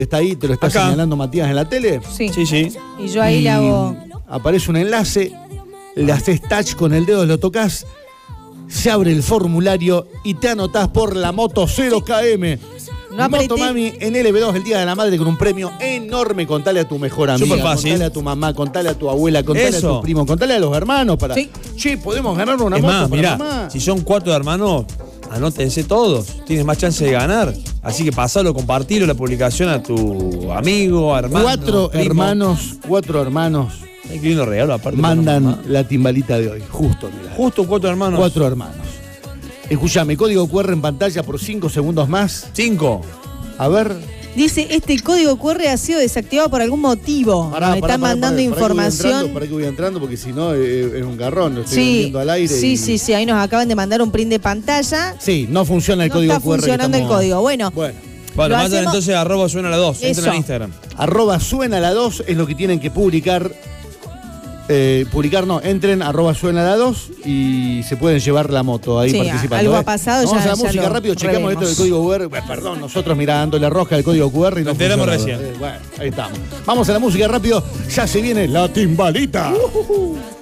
Está ahí, te lo está Acá. señalando Matías en la tele. Sí. Sí. Y yo ahí le hago. Aparece un enlace, le haces touch con el dedo, lo tocas, se abre el formulario y te anotás por la moto 0KM. No apreté. Motomami en LB2 el Día de la Madre con un premio enorme. Contale a tu mejor amiga, Superfácil. contale a tu mamá, contale a tu abuela, contale Eso. a tu primo, contale a los hermanos para. Sí. Che, podemos ganar una Es moto más, para mirá, mamá. si son 4 hermanos, anótense todos. Tienes más chance de ganar. Así que pasalo, compartilo la publicación a tu amigo, hermano. Cuatro hermanos Ay, qué lindo regalo, aparte. para mandan mamá. la timbalita de hoy. Justo, mirá. Justo 4 hermanos. 4 hermanos. Escuchame, código QR en pantalla por 5 segundos más. 5. A ver. Dice, este código QR ha sido desactivado por algún motivo. Me están mandando información. Para que voy entrando, porque si no es un garrón. Lo estoy Sí, viendo al aire. sí, ahí nos acaban de mandar un print de pantalla. Sí, no funciona el No código está QR. que funcionando el estamos- código. Bueno, Bueno, Bueno, Lo mandan hacemos- entonces a @suena la 2. Entren Eso. a Instagram. @suena la 2 es lo que tienen que publicar. Entren @suena la 2 y se pueden llevar la moto ahí Sí, participando. algo ha pasado, Vamos ya- a la ya música lo rápido, chequeamos esto reveremos. del código QR. Perdón, nosotros mirá dándole rosca al código QR y no Lo enteramos funciona. recién. Bueno, ahí estamos. Vamos a la música rápido, ya se viene la timbalita.